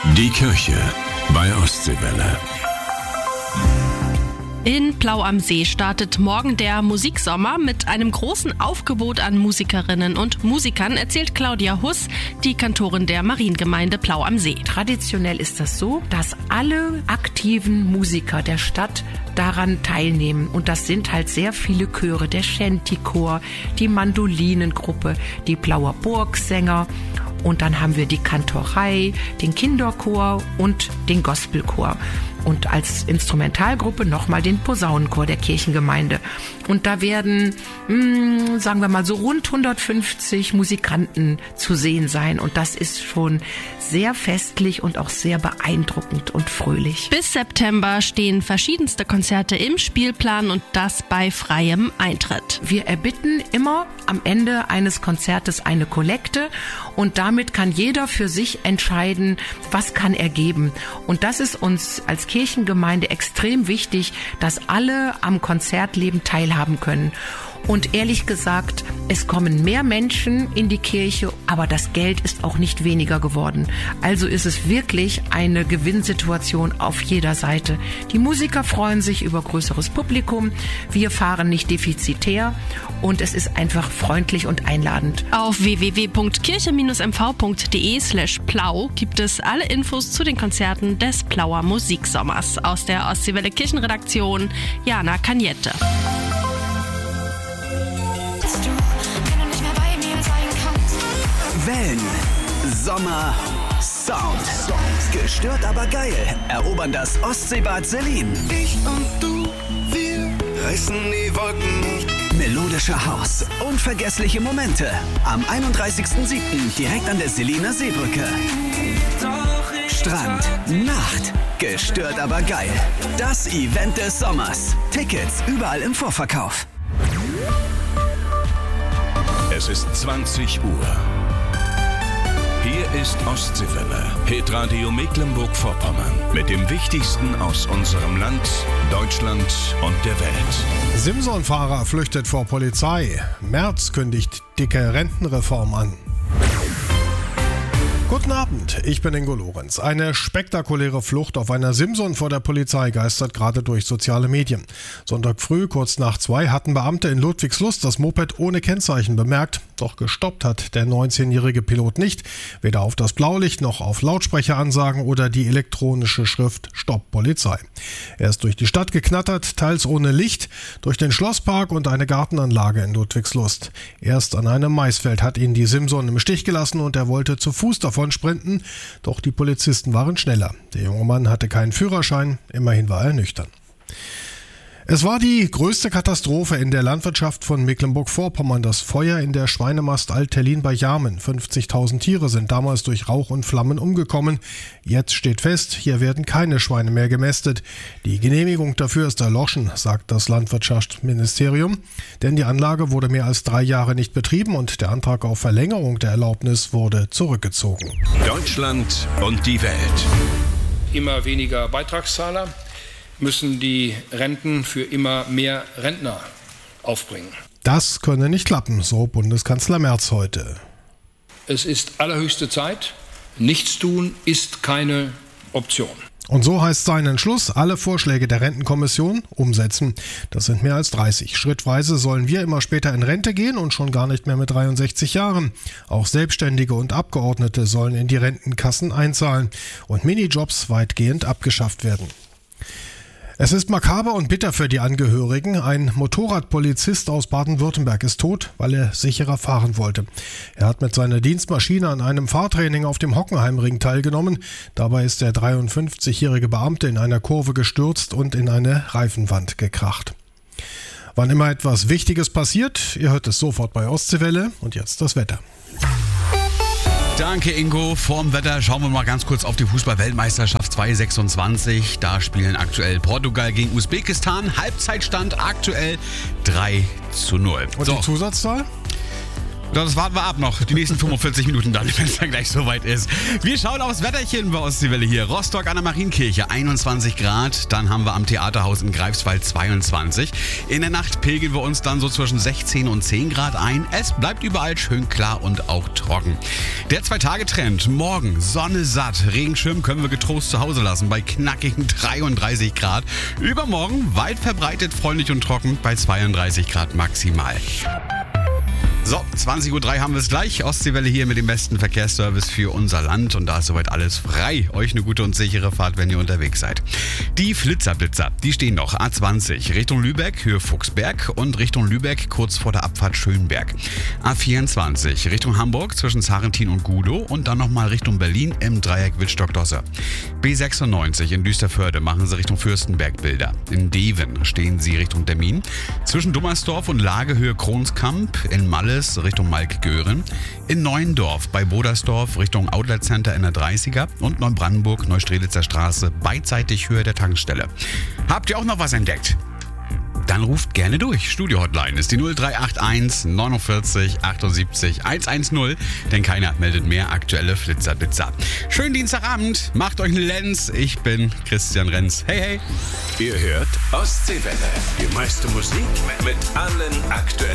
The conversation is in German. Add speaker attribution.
Speaker 1: Die Kirche bei Ostseewelle.
Speaker 2: In Plau am See startet morgen der Musiksommer mit einem großen Aufgebot an Musikerinnen und Musikern, erzählt Claudia Huss, die Kantorin der Mariengemeinde Plau am See.
Speaker 3: Traditionell ist das so, dass alle aktiven Musiker der Stadt daran teilnehmen. Und das sind halt sehr viele Chöre, der Shanty-Chor, die Mandolinengruppe, die Plauer Burgsänger. Und dann haben wir die Kantorei, den Kinderchor und den Gospelchor. Und als Instrumentalgruppe nochmal den Posaunenchor der Kirchengemeinde. Und da werden, sagen wir mal, so rund 150 Musikanten zu sehen sein. Und das ist schon sehr festlich und auch sehr beeindruckend und fröhlich.
Speaker 2: Bis September stehen verschiedenste Konzerte im Spielplan und das bei freiem Eintritt.
Speaker 3: Wir erbitten immer am Ende eines Konzertes eine Kollekte und damit kann jeder für sich entscheiden, was kann er geben. Und das ist uns als Kirchengemeinde extrem wichtig, dass alle am Konzertleben teilhaben können. Und ehrlich gesagt, es kommen mehr Menschen in die Kirche, aber das Geld ist auch nicht weniger geworden. Also ist es wirklich eine Gewinnsituation auf jeder Seite. Die Musiker freuen sich über größeres Publikum, wir fahren nicht defizitär und es ist einfach freundlich und einladend.
Speaker 2: Auf www.kirche-mv.de/plau gibt es alle Infos zu den Konzerten des Plauer Musiksommers. Aus der Ostseewelle Kirchenredaktion, Jana Cagnette.
Speaker 4: Wellen, Sommer, Sound. Gestört aber geil. Erobern das Ostseebad Selin.
Speaker 5: Ich und du, wir reißen die Wolken hoch.
Speaker 4: Melodischer Haus, unvergessliche Momente. Am 31.07. direkt an der Seliner Seebrücke. Strand, Nacht, gestört aber geil. Das Event des Sommers. Tickets überall im Vorverkauf.
Speaker 1: Es ist 20 Uhr. Hier ist Ostseewelle, Hitradio Mecklenburg-Vorpommern. Mit dem Wichtigsten aus unserem Land, Deutschland und der Welt.
Speaker 6: Simson-Fahrer flüchtet vor Polizei. Merz kündigt dicke Rentenreform an. Guten Abend, ich bin Ingo Lorenz. Eine spektakuläre Flucht auf einer Simson vor der Polizei geistert gerade durch soziale Medien. Sonntag früh, kurz nach 2, hatten Beamte in Ludwigslust das Moped ohne Kennzeichen bemerkt. Doch gestoppt hat der 19-jährige Pilot nicht, weder auf das Blaulicht noch auf Lautsprecheransagen oder die elektronische Schrift Stopp Polizei. Er ist durch die Stadt geknattert, teils ohne Licht, durch den Schlosspark und eine Gartenanlage in Ludwigslust. Erst an einem Maisfeld hat ihn die Simson im Stich gelassen und er wollte zu Fuß davon sprinten, doch die Polizisten waren schneller. Der junge Mann hatte keinen Führerschein, immerhin war er nüchtern. Es war die größte Katastrophe in der Landwirtschaft von Mecklenburg-Vorpommern, das Feuer in der Schweinemast Alt-Terlin bei Jarmen. 50.000 Tiere sind damals durch Rauch und Flammen umgekommen. Jetzt steht fest, hier werden keine Schweine mehr gemästet. Die Genehmigung dafür ist erloschen, sagt das Landwirtschaftsministerium. Denn die Anlage wurde mehr als 3 Jahre nicht betrieben und der Antrag auf Verlängerung der Erlaubnis wurde zurückgezogen.
Speaker 1: Deutschland und die Welt.
Speaker 7: Immer weniger Beitragszahler müssen die Renten für immer mehr Rentner aufbringen.
Speaker 6: Das könne nicht klappen, so Bundeskanzler Merz heute.
Speaker 7: Es ist allerhöchste Zeit. Nichtstun ist keine Option.
Speaker 6: Und so heißt sein Entschluss, alle Vorschläge der Rentenkommission umsetzen. Das sind mehr als 30. Schrittweise sollen wir immer später in Rente gehen und schon gar nicht mehr mit 63 Jahren. Auch Selbstständige und Abgeordnete sollen in die Rentenkassen einzahlen und Minijobs weitgehend abgeschafft werden. Es ist makaber und bitter für die Angehörigen. Ein Motorradpolizist aus Baden-Württemberg ist tot, weil er sicherer fahren wollte. Er hat mit seiner Dienstmaschine an einem Fahrtraining auf dem Hockenheimring teilgenommen. Dabei ist der 53-jährige Beamte in einer Kurve gestürzt und in eine Reifenwand gekracht. Wann immer etwas Wichtiges passiert, ihr hört es sofort bei Ostseewelle. Und jetzt das Wetter.
Speaker 8: Danke Ingo. Vorm Wetter schauen wir mal ganz kurz auf die Fußball-Weltmeisterschaft 2026. Da spielen aktuell Portugal gegen Usbekistan. Halbzeitstand aktuell 3:0.
Speaker 6: Und die Zusatzzahl?
Speaker 8: Das warten wir ab noch, die nächsten 45 Minuten dann, wenn es dann gleich soweit ist. Wir schauen aufs Wetterchen bei Ostseewelle hier. Rostock an der Marienkirche, 21 Grad. Dann haben wir am Theaterhaus in Greifswald 22. In der Nacht pegeln wir uns dann so zwischen 16 und 10 Grad ein. Es bleibt überall schön klar und auch trocken. Der 2-Tage-Trend, morgen Sonne satt. Regenschirm können wir getrost zu Hause lassen bei knackigen 33 Grad. Übermorgen weit verbreitet freundlich und trocken bei 32 Grad maximal. So, 20.03 Uhr haben wir es gleich. Ostseewelle hier mit dem besten Verkehrsservice für unser Land. Und da ist soweit alles frei. Euch eine gute und sichere Fahrt, wenn ihr unterwegs seid. Die Flitzer, die stehen noch. A20 Richtung Lübeck, Höhe Fuchsberg und Richtung Lübeck kurz vor der Abfahrt Schönberg. A24 Richtung Hamburg zwischen Sarrentin und Gudow und dann nochmal Richtung Berlin im Dreieck Wittstock-Dosse. B96 in Düsterförde machen sie Richtung Fürstenberg Bilder. In Deven stehen sie Richtung Demmin. Zwischen Dummersdorf und Lagehöhe Kronskamp in Malle Richtung Malk-Göhren, in Neuendorf bei Bodersdorf Richtung Outlet Center in der 30er und Neubrandenburg, Neustrelitzer Straße beidseitig Höhe der Tankstelle. Habt ihr auch noch was entdeckt? Dann ruft gerne durch. Studio-Hotline ist die 0381 49 78 110, denn keiner meldet mehr aktuelle Flitzer. Schönen Dienstagabend, macht euch einen Lenz. Ich bin Christian Renz. Hey, hey.
Speaker 1: Ihr hört Ostseewelle. Die meiste Musik mit allen aktuellen